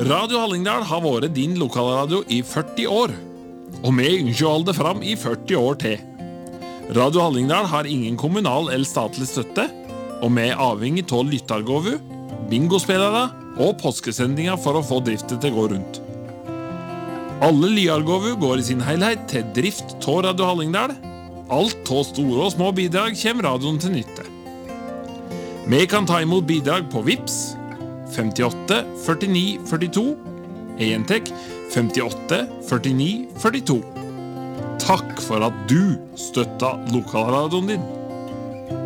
Radio Hallingdal har vært din lokalradio i 40 år, og vi ønsker å holde det fram i 40 år til. Radio Hallingdal har ingen kommunal eller statlig støtte, og vi er avhengig av lyttergåvu, bingospillere og påskesendinger for å få driften til å gå rundt. Alle lyargåvu går i sin helhet til drift av Radio Hallingdal. Alt av store og små bidrag kommer radioen til nytte. Vi kan ta imot bidrag på Vips 58 49 42, Entek 58 49 42. Takk for at du støtta lokalradioen din.